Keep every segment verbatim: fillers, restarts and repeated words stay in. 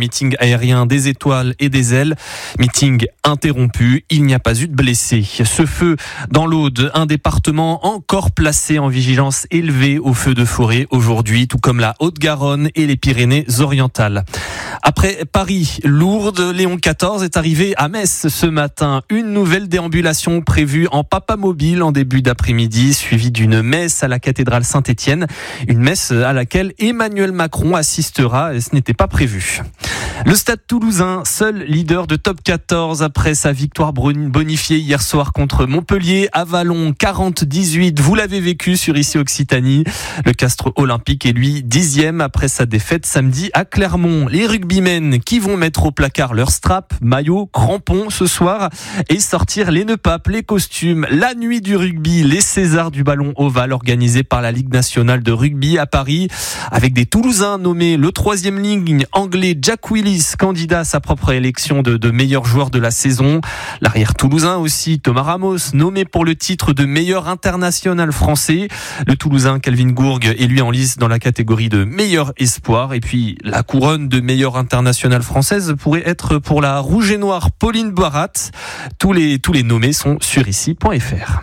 meeting aérien des étoiles et des ailes. Meeting interrompu, il n'y a pas eu de blessés. Ce feu dans l'Aude, un département encore placé en vigilance élevée au feu de forêt aujourd'hui, tout comme la Haute-Garonne et les Pyrénées-Orientales. Après Paris, Lourdes, Léon quatorze est arrivé à Metz ce matin. Une nouvelle déambulation prévue en papamobile en début d'après-midi, suivie d'une messe à la cathédrale Saint-Étienne. Une messe à laquelle Emmanuel Macron assistera et ce n'était pas prévu. Le Stade Toulousain, seul leader de top quatorze après sa victoire bonifiée hier soir contre Montpellier à Vallon, quarante à dix-huit. Vous l'avez vécu sur Ici Occitanie. Le Castres Olympique est lui dixième après sa défaite samedi à Clermont. Les rugbymen qui vont mettre au placard leur strap, maillot, crampons ce soir et sortir les nœuds papes, les costumes. La nuit du rugby, les Césars du ballon ovale organisés par la Ligue nationale de rugby à Paris avec des Toulousains nommés le troisième ligne anglais Jack Willis, candidat à sa propre élection de, de meilleur joueur de la saison. L'arrière toulousain aussi, Thomas Ramos, nommé pour le titre de meilleur international français. Le Toulousain Calvin Gourg est lui en lice dans la catégorie de meilleur espoir. Et puis la couronne de meilleure internationale française pourrait être pour la rouge et noire Pauline Boirat. Tous les, tous les nommés sont sur ici point f r.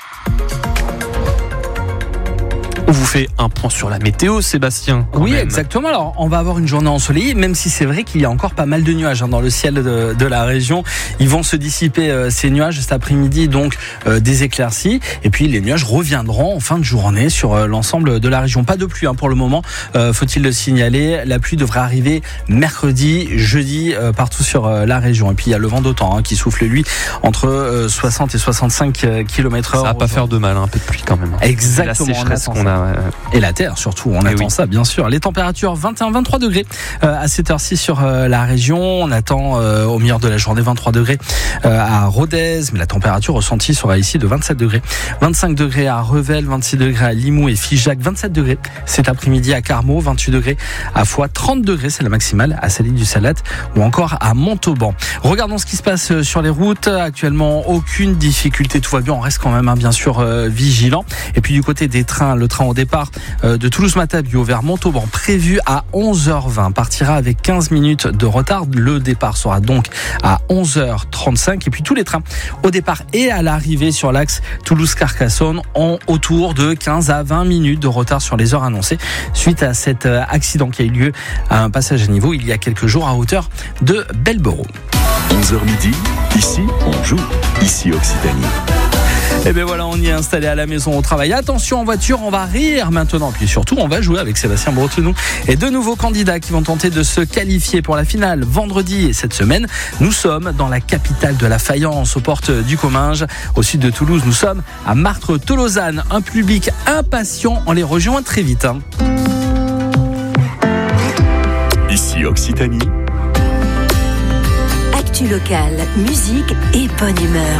On vous fait un point sur la météo, Sébastien. Oui, même. exactement. Alors, on va avoir une journée ensoleillée, même si c'est vrai qu'il y a encore pas mal de nuages hein, dans le ciel de, de la région. Ils vont se dissiper euh, ces nuages cet après-midi, donc euh, des éclaircies. Et puis, les nuages reviendront en fin de journée sur euh, l'ensemble de la région. Pas de pluie hein, pour le moment, euh, faut-il le signaler. La pluie devrait arriver mercredi, jeudi, euh, partout sur euh, la région. Et puis, il y a le vent d'OTAN hein, qui souffle, lui, entre euh, soixante et soixante-cinq kilomètres heure. Ça va pas faire de mal, hein, un peu de pluie quand même. Exactement. La sécheresse qu'on a. Et la terre surtout, on et attend oui. ça bien sûr. Les températures vingt et un à vingt-trois degrés euh, à cette heure-ci sur euh, la région. On attend euh, au meilleur de la journée vingt-trois degrés euh, à Rodez, mais la température ressentie sera ici de vingt-sept degrés. vingt-cinq degrés à Revel, vingt-six degrés à Limoux et Figeac, vingt-sept degrés cet après-midi à Carmaux, vingt-huit degrés à Foix, trente degrés c'est la maximale à Saly-du-Salat ou encore à Montauban. Regardons ce qui se passe sur les routes. Actuellement, aucune difficulté, tout va bien. On reste quand même hein, bien sûr euh, vigilant. Et puis du côté des trains, le train au départ de Toulouse-Matabiau vers Montauban prévu à onze heures vingt partira avec quinze minutes de retard. Le départ sera donc à onze heures trente-cinq et puis tous les trains au départ et à l'arrivée sur l'axe Toulouse-Carcassonne ont autour de quinze à vingt minutes de retard sur les heures annoncées suite à cet accident qui a eu lieu à un passage à niveau il y a quelques jours à hauteur de Belborough. onze heures midi, ici on joue, Ici Occitanie. Et bien voilà, on y est installé à la maison au travail. Attention en voiture, on va rire maintenant. Puis surtout, on va jouer avec Sébastien Bretenou et deux nouveaux candidats qui vont tenter de se qualifier pour la finale vendredi. Et cette semaine, nous sommes dans la capitale de la faïence, aux portes du Comminges, au sud de Toulouse. Nous sommes à Martres-Tolosane. Un public impatient, on les rejoint très vite. Hein. Ici Occitanie. Actu locale, musique et bonne humeur.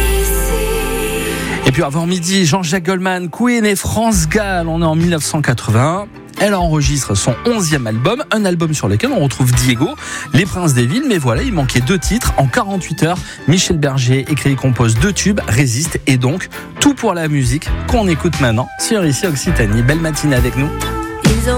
Et puis avant midi, Jean-Jacques Goldman, Queen et France Gall, on est en dix-neuf cent quatre-vingt. Elle enregistre son onzième album, un album sur lequel on retrouve Diego, Les Princes des Villes, mais voilà, il manquait deux titres. En quarante-huit heures, Michel Berger écrit et compose deux tubes, Résiste et donc tout pour la musique qu'on écoute maintenant sur Ici Occitanie. Belle matinée avec nous. Ils ont